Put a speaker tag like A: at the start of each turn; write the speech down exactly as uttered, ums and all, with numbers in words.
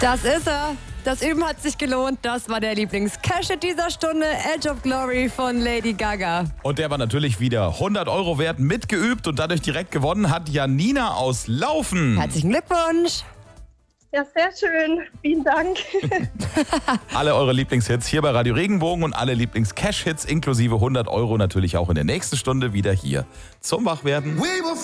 A: Das ist er. Das Üben hat sich gelohnt. Das war der Lieblings-Cash-Hit dieser Stunde. Edge of Glory von Lady Gaga.
B: Und der war natürlich wieder hundert Euro wert, mitgeübt und dadurch direkt gewonnen hat Janina aus Laufen.
A: Herzlichen Glückwunsch.
C: Ja, sehr schön. Vielen Dank.
B: Alle eure Lieblingshits hier bei Radio Regenbogen und alle Lieblings-Cash-Hits inklusive hundert Euro natürlich auch in der nächsten Stunde wieder hier zum Wachwerden.